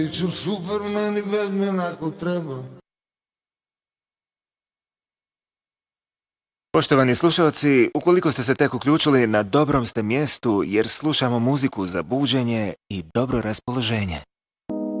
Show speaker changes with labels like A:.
A: Ću Superman i Batman ako treba.
B: Poštovani slušalci, ukoliko ste se tek uključili, na dobrom ste mjestu jer slušamo muziku za buđenje i dobro raspoloženje.